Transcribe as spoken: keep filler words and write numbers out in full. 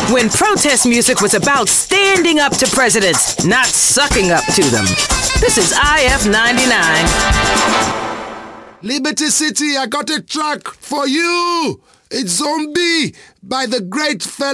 when protest music was about standing up to presidents, not sucking up to them. This is I F ninety-nine. Liberty City, I got a track for you. It's Zombie by the great fella.